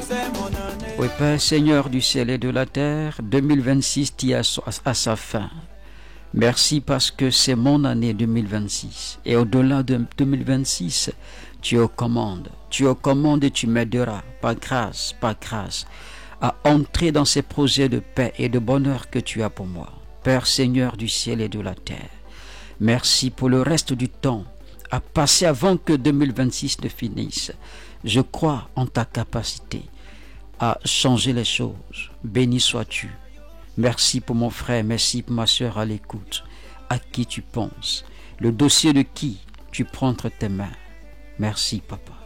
Oui, Père Seigneur du ciel et de la terre, 2026 tire à sa fin. Merci parce que c'est mon année 2026. Et au-delà de 2026, tu es aux commandes. Tu es aux commandes et tu m'aideras, par grâce, à entrer dans ces projets de paix et de bonheur que tu as pour moi. Père Seigneur du ciel et de la terre, merci pour le reste du temps à passer avant que 2026 ne finisse. Je crois en ta capacité à changer les choses. Béni sois-tu. Merci pour mon frère, merci pour ma soeur à l'écoute, à qui tu penses, le dossier de qui tu prends entre tes mains. Merci, Papa.